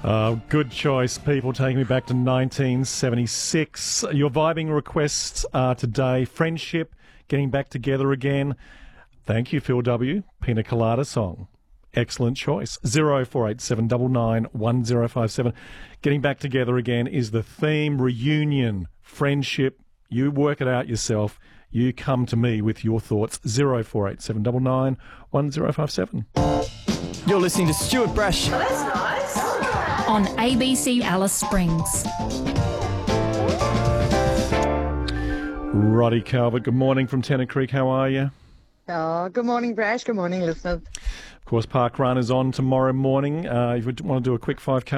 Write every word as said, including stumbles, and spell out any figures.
Uh, good choice, people, taking me back to nineteen seventy-six. Your vibing requests are today friendship, getting back together again. Thank you, Phil W. Pina Colada song. Excellent choice. zero four eight seven nine nine one zero five seven. Getting back together again is the theme. Reunion, friendship. You work it out yourself. You come to me with your thoughts. zero four eight seven nine nine one zero five seven. You're listening to Stuart Brash. Oh, that's nice. On A B C Alice Springs. Roddy Calvert, good morning from Tennant Creek. How are you? Oh, good morning, Brash. Good morning, listeners. Of course, Park Run is on tomorrow morning. Uh, if you want to do a quick five K.